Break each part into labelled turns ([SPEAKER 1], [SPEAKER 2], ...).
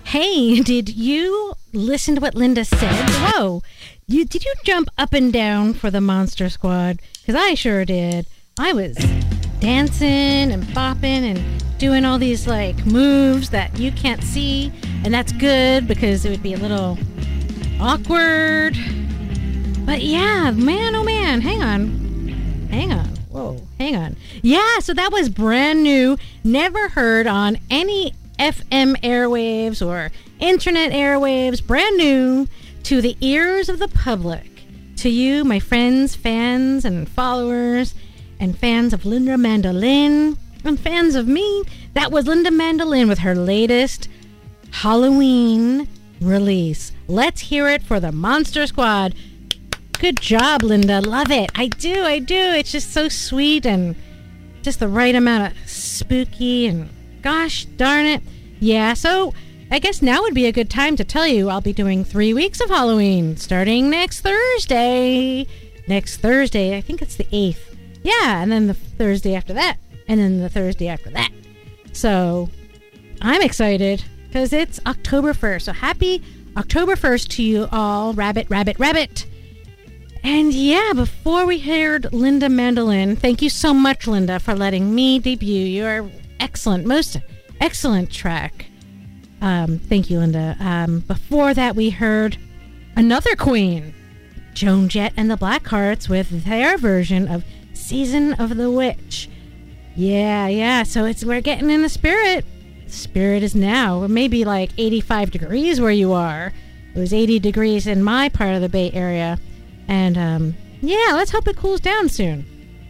[SPEAKER 1] Hey, did you listen to what Linda said? Whoa. Did you jump up and down for the Monster Squad? Because I sure did. I was dancing and bopping and doing all these moves that you can't see. And that's good because it would be a little awkward. But yeah, man, oh man, hang on. Whoa, hang on. Yeah, so that was brand new, never heard on any FM airwaves or internet airwaves, brand new to the ears of the public. To you, my friends, fans, and followers, and fans of Linda Mandolin, and fans of me, that was Linda Mandolin with her latest Halloween release. Let's hear it for the Monster Squad. Good job, Linda. Love it. I do. It's just so sweet and just the right amount of spooky and gosh darn it. Yeah, so I guess now would be a good time to tell you I'll be doing 3 weeks of Halloween starting next Thursday. I think it's the 8th. Yeah, and then the Thursday after that. And then the Thursday after that. So I'm excited because it's October 1st. So happy October 1st to you all. Rabbit. And yeah, before we heard Linda Mandolin, thank you so much, Linda, for letting me debut your excellent, most excellent track. Thank you, Linda. Before that, we heard another queen, Joan Jett and the Blackhearts, with their version of Season of the Witch. Yeah. So we're getting in the spirit. The spirit is now. It may be 85 degrees where you are. It was 80 degrees in my part of the Bay Area. And, yeah, let's hope it cools down soon.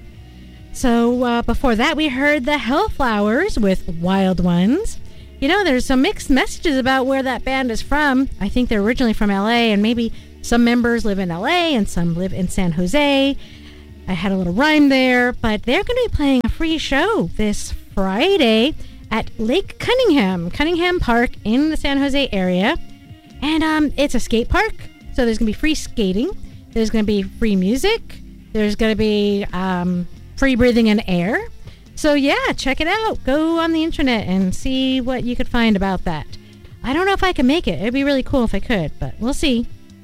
[SPEAKER 1] So, before that, we heard the Hellflowers with Wild Ones. You know, there's some mixed messages about where that band is from. I think they're originally from L.A., and maybe some members live in L.A. and some live in San Jose. I had a little rhyme there, but they're going to be playing a free show this Friday at Lake Cunningham Park in the San Jose area. And, it's a skate park, so there's going to be free skating. There's going to be free music. There's going to be free breathing in air. So, yeah, check it out. Go on the internet and see what you could find about that. I don't know if I can make it. It'd be really cool if I could, but we'll see.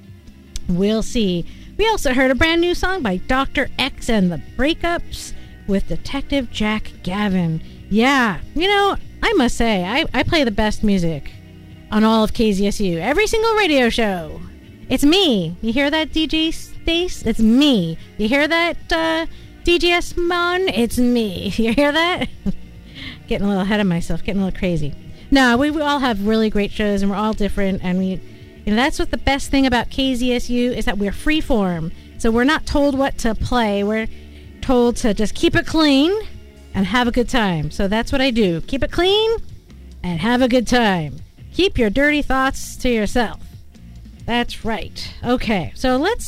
[SPEAKER 1] We also heard a brand new song by Dr. X and the Breakups with Detective Jack Gavin. Yeah, you know, I must say, I play the best music on all of KZSU. Every single radio show. It's me. You hear that, DJ Stace? It's me. You hear that, DJS Mon? It's me. You hear that? Getting a little ahead of myself. Getting a little crazy. No, we all have really great shows, and we're all different. And that's what the best thing about KZSU is, that we're free form. So we're not told what to play. We're told to just keep it clean and have a good time. So that's what I do. Keep it clean and have a good time. Keep your dirty thoughts to yourself. That's right. Okay, so let's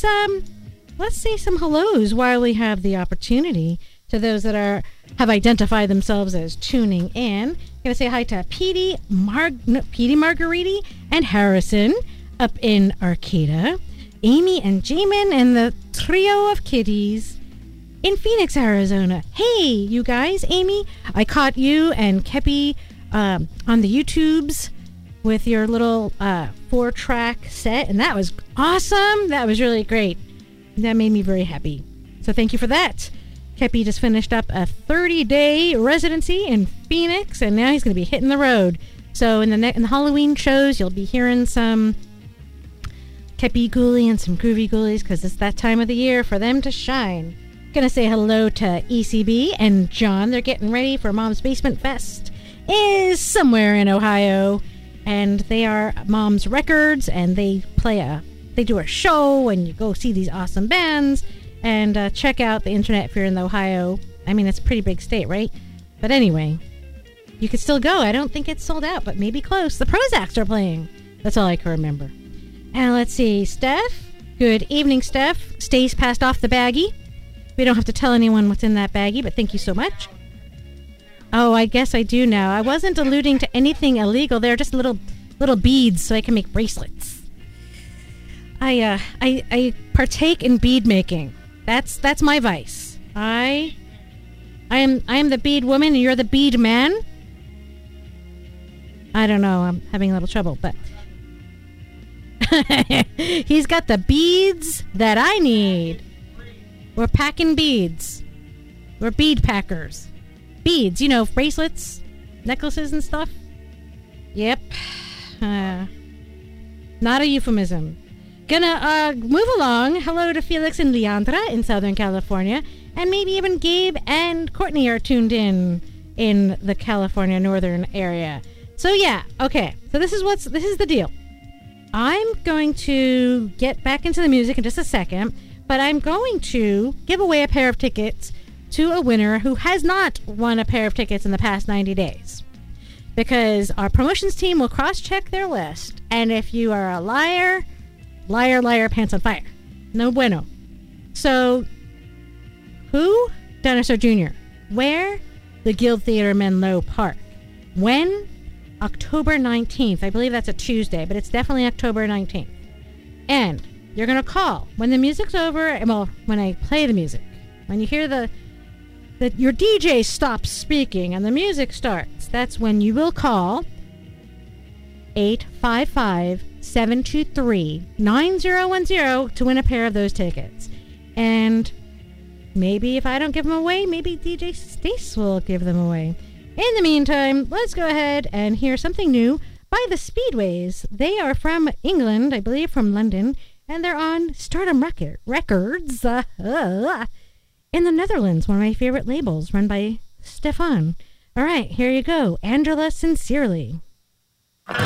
[SPEAKER 1] say some hellos while we have the opportunity to those that have identified themselves as tuning in. I'm gonna say hi to Petey Margariti and Harrison up in Arcata, Amy and Jamin and the trio of kitties in Phoenix, Arizona. Hey, you guys, Amy, I caught you and Kepi on the YouTubes with your little 4-track set, and that was awesome. That was really great. That made me very happy. So thank you for that. Kepi just finished up a 30-day residency in Phoenix, and now he's going to be hitting the road. So in the Halloween shows, you'll be hearing some Kepi Ghoulie and some Groovy Ghoulies, because it's that time of the year for them to shine. Gonna say hello to ECB and John. They're getting ready for Mom's Basement Fest. Is somewhere in Ohio. And they are Mom's Records, and they do a show, and you go see these awesome bands, and check out the internet if you're in Ohio. I mean, it's a pretty big state, right? But anyway, you could still go. I don't think it's sold out, but maybe close. The Prozacs are playing. That's all I can remember. And let's see, Steph. Good evening, Steph. Stace passed off the baggie. We don't have to tell anyone what's in that baggie, but thank you so much. Oh, I guess I do now. I wasn't alluding to anything illegal. They're just little beads so I can make bracelets. I partake in bead making. That's my vice. I am the bead woman and you're the bead man. I don't know. I'm having a little trouble, but he's got the beads that I need. We're packing beads. We're bead packers. Beads, you know, bracelets, necklaces and stuff. Yep. Not a euphemism. Gonna move along. Hello to Felix and Leandra in Southern California. And maybe even Gabe and Courtney are tuned in the California northern area. So yeah, okay. So this is the deal. I'm going to get back into the music in just a second, but I'm going to give away a pair of tickets to a winner who has not won a pair of tickets in the past 90 days. Because our promotions team will cross-check their list, and if you are a liar, pants on fire. No bueno. So, who? Dinosaur Jr. Where? The Guild Theater Menlo Park. When? October 19th. I believe that's a Tuesday, but it's definitely October 19th. And you're going to call when the music's over, well, when I play the music. When you hear that your DJ stops speaking and the music starts, that's when you will call 855-723-9010 to win a pair of those tickets. And maybe if I don't give them away, maybe DJ Stace will give them away. In the meantime, let's go ahead and hear something new by the Speedways. They are from England, I believe from London, and they're on Stardom Records in the Netherlands, one of my favorite labels run by Stefan. All right, here you go. Angela Sincerely.